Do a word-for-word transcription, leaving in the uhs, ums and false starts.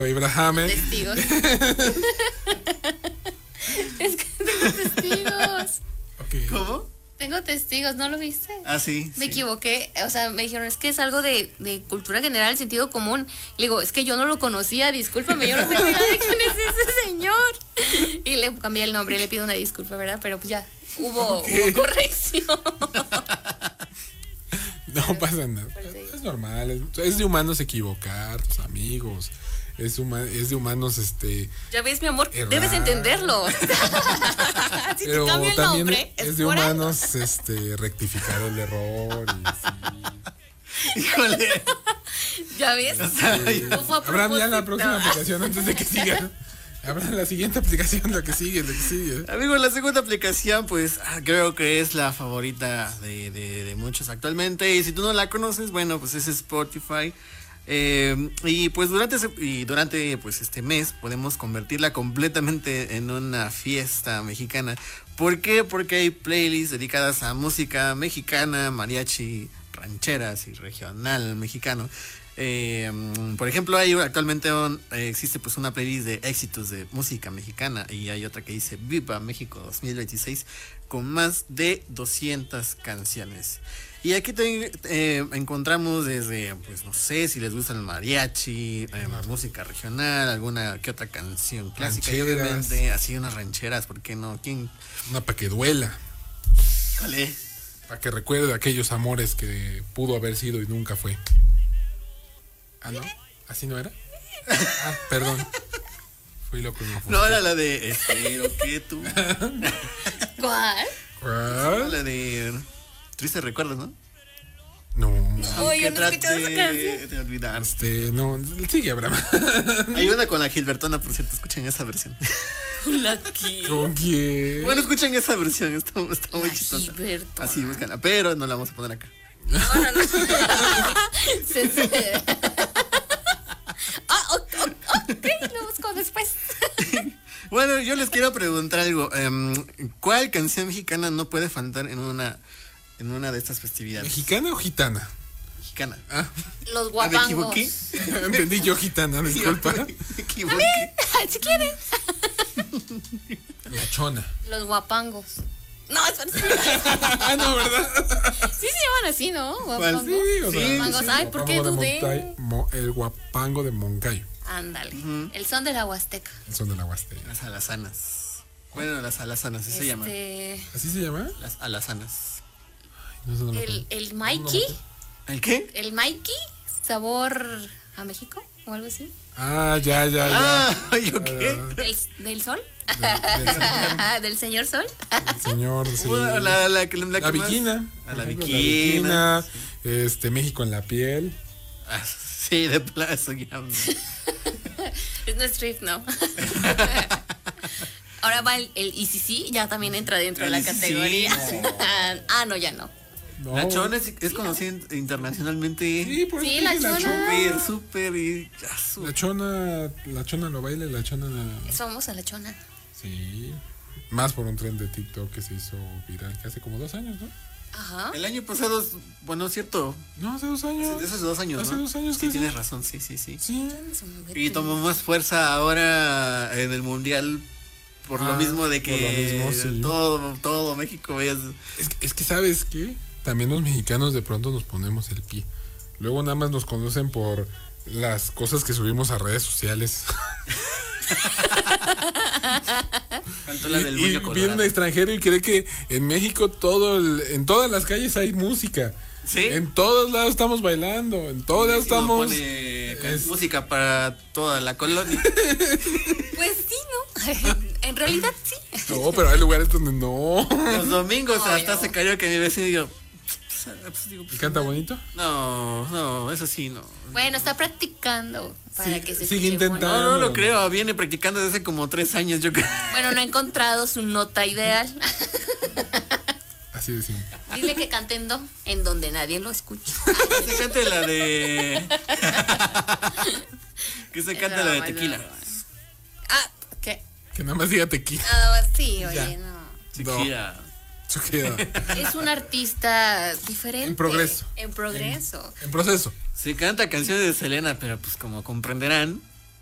Abraham. Testigos. Es que tengo testigos. Okay. ¿Cómo? Tengo testigos, ¿no lo viste? Ah, sí. Me sí. equivoqué, o sea, me dijeron, es que es algo de, de cultura general, sentido común. Le digo, es que yo no lo conocía, discúlpame, yo no tengo idea de quién es ese señor. Y le cambié el nombre, le pido una disculpa, ¿verdad? Pero pues ya, hubo, Okay. hubo corrección. No pasa nada. Es normal, es, es de humanos equivocar, tus amigos. Es, huma, es de humanos, este... Ya ves, mi amor, errar. debes entenderlo. Si Pero te cambio el también nombre, es, es de por algo. humanos, este, rectificar el error y sí. Híjole. Ya ves. O sea, No fue a Abraham, ya la propósito. próxima aplicación antes de que siga. Abraham, la siguiente aplicación, lo que sigue, lo que sigue. Amigo, la segunda aplicación, pues ah, creo que es la favorita de, de, de muchos actualmente. Y si tú no la conoces, bueno, pues es Spotify. Eh, y pues durante ese- y durante pues este mes podemos convertirla completamente en una fiesta mexicana. ¿Por qué? Porque hay playlists dedicadas a música mexicana, mariachi, rancheras y regional mexicano. Eh, por ejemplo, hay actualmente un- eh, existe pues una playlist de éxitos de música mexicana y hay otra que dice Viva México dos mil veintiséis con más de doscientas canciones. Y aquí te- eh, encontramos desde, pues no sé, si les gusta el mariachi, eh, la música regional, alguna que otra canción clásica y Rancheras. obviamente así unas rancheras, ¿por qué no? ¿Quién? Una para que duela, Híjole. para que recuerde aquellos amores que pudo haber sido y nunca fue. Ah, ¿no? ¿Así no era? Ah, perdón. Fui loco. Me No, era la de espero que tú. ¿Cuál? ¿Cuál? La de Triste Recuerdos, ¿no? No. Oh, yo Que no he escuchado esa trate canción. de olvidar. Este, no, sigue, Abraham. Hay una con la Gilbertona, por cierto, escuchen esa versión. La que. ¿Con quién? Bueno, escuchen esa versión, está, está muy La chistosa. Gilbertona. Así, búscala, pero no la vamos a poner acá. No, no, no. Se- se- Ah, ok, ok, ok, lo busco después. Bueno, yo les quiero preguntar algo. em, ¿Cuál canción mexicana no puede faltar en una en una de estas festividades? ¿Mexicana o gitana? Mexicana. Ah, Los Ah, ¿me guapangos. equivoqué? entendí yo gitana, disculpa. Me equivoqué. Ay, si quieres. La chona. Los guapangos. No, eso no. Sí Ah, no, ¿verdad? se llaman así, ¿no? Guapangos. Sí, o sea, Guapangos. Ay, ¿por qué Guapango de dudé? Montay- Mo- el guapango de Moncayo. Ándale. El son de la Huasteca. El son de la Huasteca. Las alazanas. Bueno, las alazanas, así se llama. Este, ¿Así se llama? Las alazanas. No sé, no me el, acuerdo. el Mikey. ¿El qué? El Mikey. Sabor a México o algo así. Ah, ya, ya, ya. Ah, ¿yo qué? Del, del sol. Del, del señor, Del señor sol. del señor, sí. Bueno, la, la, que- la, La que más- Viquina. A la por ejemplo, Viquina. La Viquina, este, México en la piel. Ah, sí, de plazo ya. Es no strip, no. Ahora va el, el I C C, ya también entra dentro El de la I C C, categoría. no. Ah, no, ya no. No. La chona es, es conocida internacionalmente. Sí, por Sí, eso la dije chona. Súper, súper y ya su- La chona, la chona lo baila y la chona. Somos a la chona. Sí. Más por un tren de TikTok que se hizo viral, que hace como dos años, ¿no? Ajá. El año pasado, bueno, cierto. No, hace dos años. De esos dos años, Hace ¿no? dos años Sí, que tienes sí. razón, sí, sí, sí. Sí. Y tomó más fuerza ahora en el mundial por lo Ah, mismo de por lo que mismo, sí. todo, todo México veías. Es, que- es que, ¿sabes qué? También los mexicanos de pronto nos ponemos el pie. Luego nada más nos conocen por las cosas que subimos a redes sociales. Faltó la del y moño viene un colorado. extranjero y cree que en México todo el- en todas las calles hay música. ¿Sí? En todos lados estamos bailando, en todos lados Sí, no estamos. pone es- música para toda la colonia. Pues sí, ¿no? En realidad sí. No, pero hay lugares donde no. Los domingos Ay, hasta no. se cayó que mi vecino y yo. pues, digo, ¿Y pues, canta bonito? No, no, eso sí, no. Bueno, está practicando para Sí, que se sigue escuche intentando. No, bonito. no lo creo, viene practicando desde hace como tres años, yo creo. Bueno, no ha encontrado su nota ideal. Así decimos. Dile que cante en do, en donde nadie lo escucha. Que se cante la de. Que se cante la de Es broma, es tequila. broma. Ah, ¿qué? Que nada más diga tequila. Ah, sí, oye, Ya. no. Tequila. Eso queda Es un artista diferente. En progreso. En progreso. en proceso. Se canta canciones de Selena, pero pues como comprenderán,